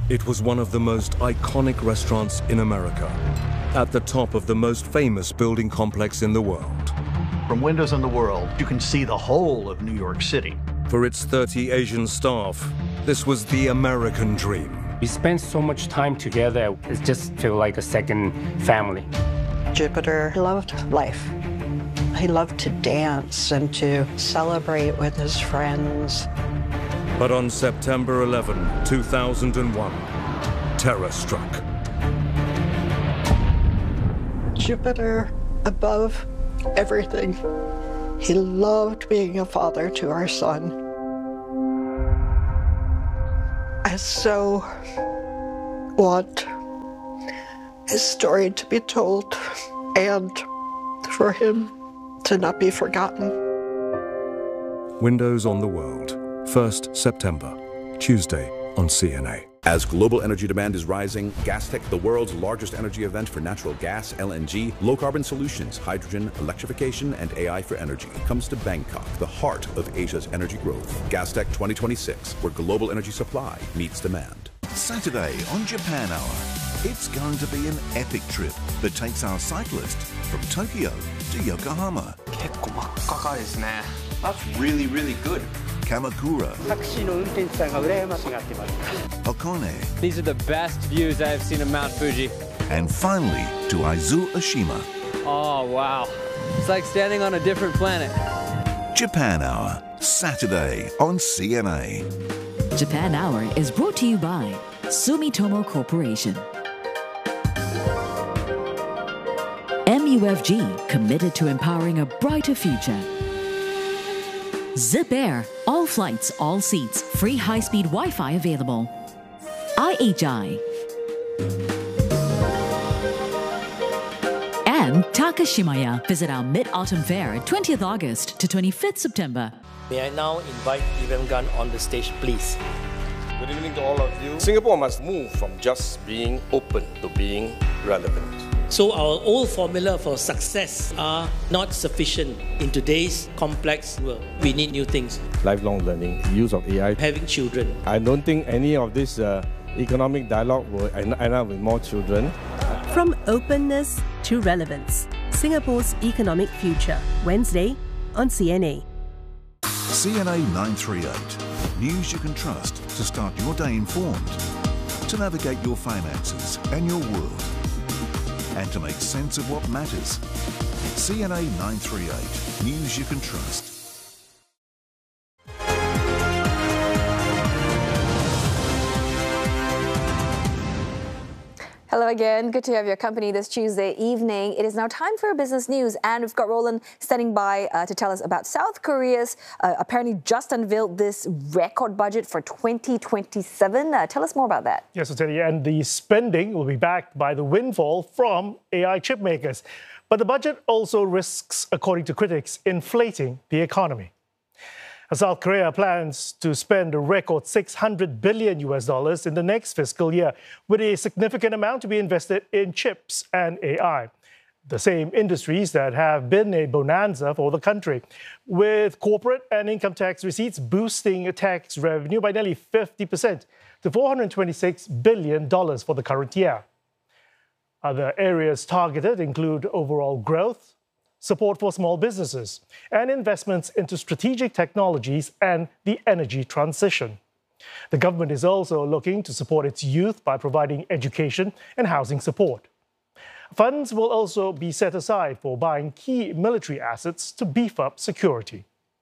It was one of the most iconic restaurants in America, at the top of the most famous building complex in the world. From windows in the world, you can see the whole of New York City. For its 30 Asian staff, this was the American dream. We spent so much time together, it just feels like a second family. Jupiter loved life. He loved to dance and to celebrate with his friends. But on September 11, 2001, terror struck. Jupiter, above everything, he loved being a father to our son. I so want his story to be told and for him to not be forgotten. Windows on the World, 1st September, Tuesday on CNA. As global energy demand is rising, Gastech, the world's largest energy event for natural gas, LNG, low-carbon solutions, hydrogen, electrification, and AI for energy, comes to Bangkok, the heart of Asia's energy growth. Gastech 2026, where global energy supply meets demand. Saturday on Japan Hour, it's going to be an epic trip that takes our cyclist from Tokyo to Yokohama. That's really, really good. Kamakura. Hakone. These are the best views I have seen of Mount Fuji. And finally, to Aizu Oshima. Oh, wow. It's like standing on a different planet. Japan Hour, Saturday on CNA. Japan Hour is brought to you by Sumitomo Corporation. MUFG, committed to empowering a brighter future. Zip Air, all flights, all seats, free high-speed Wi-Fi available. IHI. And Takashimaya. Visit our Mid-Autumn Fair, 20th August to 25th September. May I now invite Evem Gunn on the stage, please. Good evening to all of you. Singapore must move from just being open to being relevant. So our old formula for success are not sufficient in today's complex world. We need new things. Lifelong learning, use of AI. Having children. I don't think any of this economic dialogue will end up with more children. From openness to relevance, Singapore's economic future. Wednesday on CNA. CNA 938. News you can trust to start your day informed, to navigate your finances and your world, and to make sense of what matters. CNA 938. News you can trust. Hello again. Good to have your company this Tuesday evening. It is now time for business news, and we've got Roland standing by to tell us about South Korea's apparently just unveiled this record budget for 2027. Tell us more about that. Yes, Teddy, and the spending will be backed by the windfall from AI chip makers. But the budget also risks, according to critics, inflating the economy. South Korea plans to spend a record $600 billion in the next fiscal year, with a significant amount to be invested in chips and AI, the same industries that have been a bonanza for the country, with corporate and income tax receipts boosting tax revenue by nearly 50% to $426 billion for the current year. Other areas targeted include overall growth, support for small businesses, and investments into strategic technologies and the energy transition. The government is also looking to support its youth by providing education and housing support. Funds will also be set aside for buying key military assets to beef up security.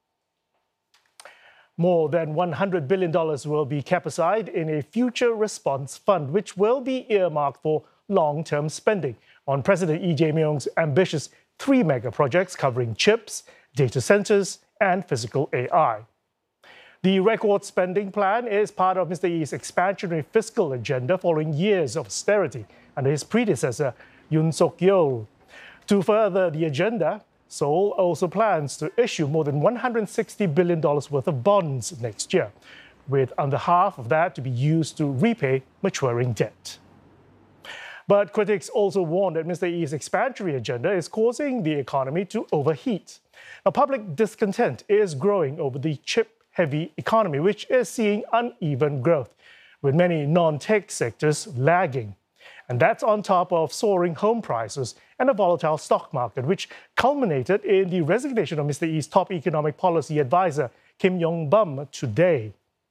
More than $100 billion will be kept aside in a future response fund, which will be earmarked for long-term spending on President Lee Jae-myung's ambitious 3 mega projects covering chips, data centers, and physical AI. The record spending plan is part of Mr. Lee's expansionary fiscal agenda following years of austerity under his predecessor, Yoon Suk-yeol. To further the agenda, Seoul also plans to issue more than $160 billion worth of bonds next year, with under half of that to be used to repay maturing debt. But critics also warn that Mr. Lee's expansionary agenda is causing the economy to overheat. Now, public discontent is growing over the chip-heavy economy, which is seeing uneven growth, with many non-tech sectors lagging. And that's on top of soaring home prices and a volatile stock market, which culminated in the resignation of Mr. Yi's top economic policy advisor, Kim Yong-bum, today.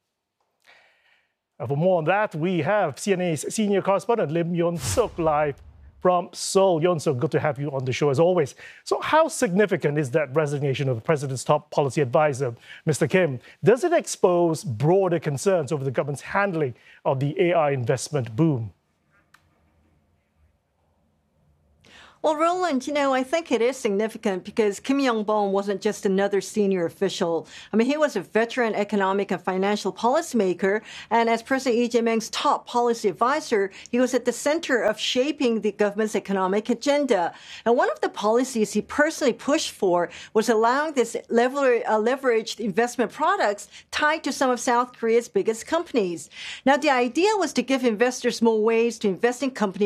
For more on that, we have CNA's senior correspondent Lim Yon-suk live from Seoul. Yon-suk, good to have you on the show as always. So how significant is that resignation of the president's top policy advisor, Mr. Kim? Does it expose broader concerns over the government's handling of the AI investment boom? Well, Roland, I think it is significant because Kim Yong-bum wasn't just another senior official. I mean, he was a veteran economic and financial policymaker, and as President Lee Jae-myung's top policy advisor, he was at the center of shaping the government's economic agenda. And one of the policies he personally pushed for was allowing this leveraged investment products tied to some of South Korea's biggest companies. Now, the idea was to give investors more ways to invest in companies